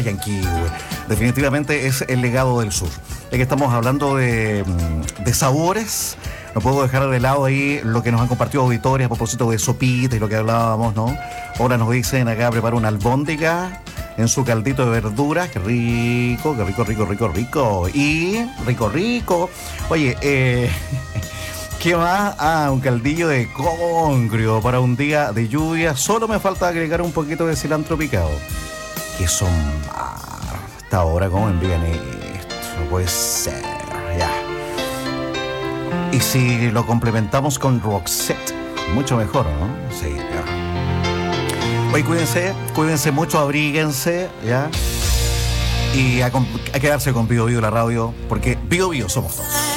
Yanquihue. Definitivamente es el legado del sur. Ya que estamos hablando de sabores, no puedo dejar de lado ahí lo que nos han compartido auditores a propósito de sopita y lo que hablábamos, ¿no? Ahora nos dicen acá, prepara una albóndiga en su caldito de verduras. Qué rico, qué rico, rico, rico, rico. Y rico, rico. Oye, ¿qué más? Un caldillo de congrio para un día de lluvia. Solo me falta agregar un poquito de cilantro picado. Que son... hasta ahora, ¿cómo envían esto? No puede ser, ya. Y si lo complementamos con Roxette, mucho mejor, ¿no? Sí, ya. Oye, cuídense mucho, abríguense, ¿ya? Y a quedarse con Bio Bio la radio, porque Bio Bio somos todos.